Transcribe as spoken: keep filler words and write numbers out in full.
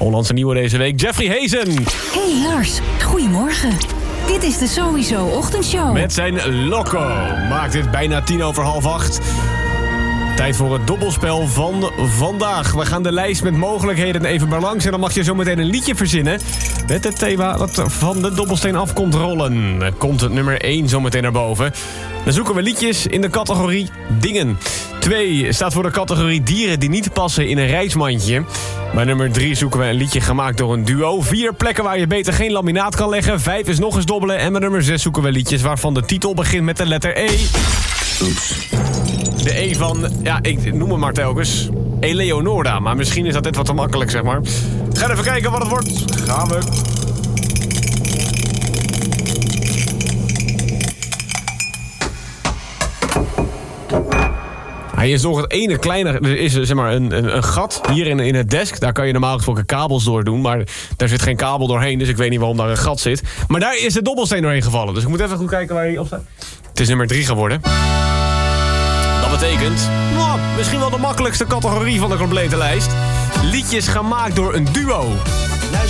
Hollandse nieuwe deze week, Jeffrey Hazen. Hey Lars, goedemorgen. Dit is de Sowieso Ochtendshow. Met zijn Loco maakt het bijna tien over half acht. Tijd voor het dobbelspel van vandaag. We gaan de lijst met mogelijkheden even maar langs. En dan mag je zo meteen een liedje verzinnen met het thema dat van de dobbelsteen af komt rollen. Dan komt het nummer één zo meteen naar boven. Dan zoeken we liedjes in de categorie dingen. twee staat voor de categorie dieren die niet passen in een reismandje. Bij nummer drie zoeken we een liedje gemaakt door een duo. vier plekken waar je beter geen laminaat kan leggen. vijf is nog eens dobbelen. En bij nummer zes zoeken we liedjes waarvan de titel begint met de letter E. Oeps. De E van, ja, ik noem hem maar telkens Eleonora. Maar misschien is dat net wat te makkelijk, zeg maar. Ga even kijken wat het wordt. Gaan we. Hij is nog het ene kleine. Er is zeg maar een, een, een gat hier in, in het desk. Daar kan je normaal gesproken kabels door doen. Maar daar zit geen kabel doorheen. Dus ik weet niet waarom daar een gat zit. Maar daar is de dobbelsteen doorheen gevallen. Dus ik moet even goed kijken waar hij op staat. Het is nummer drie geworden. Dat betekent, nou, misschien wel de makkelijkste categorie van de complete lijst. Liedjes gemaakt door een duo.